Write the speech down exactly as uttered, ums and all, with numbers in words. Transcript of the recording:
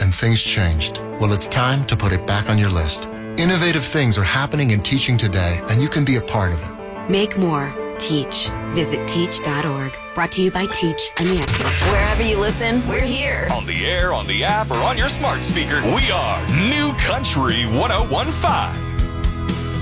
and things changed. Well, it's time to put it back on your list. Innovative things are happening in teaching today, and you can be a part of it. Make more. Teach. Visit teach dot org. Brought to you by Teach and the Act. Wherever you listen, we're here. On the air, on the app, or on your smart speaker, we are New Country one oh one point five.